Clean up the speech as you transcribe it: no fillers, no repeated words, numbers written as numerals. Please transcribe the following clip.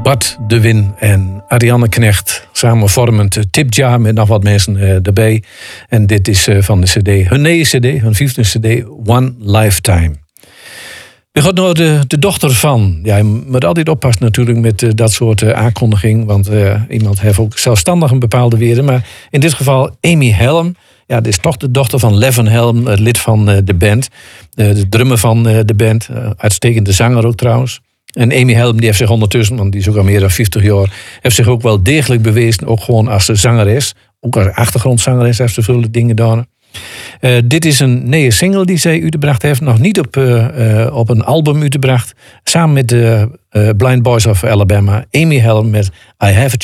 Bart de Win en Ariane Knecht samen vormend Tipjar met nog wat mensen erbij. En dit is van de cd, hun nieuwe cd, hun 5e cd, One Lifetime. We gaan naar de dochter van. Ja, je moet altijd oppassen natuurlijk met dat soort aankondiging. Want iemand heeft ook zelfstandig een bepaalde waarde. Maar in dit geval Amy Helm. Ja, dit is toch de dochter van Levin Helm, lid van de band. De drummer van de band. Uitstekende zanger ook trouwens. En Amy Helm die heeft zich ondertussen, want die is ook al meer dan 50 jaar... heeft zich ook wel degelijk bewezen, ook gewoon als zangeres. Ook als achtergrondzangeres heeft ze veel dingen gedaan. Dit is een nieuwe single die zij uitgebracht heeft. Nog niet op een album uitgebracht. Samen met de Blind Boys of Alabama. Amy Helm met I Have a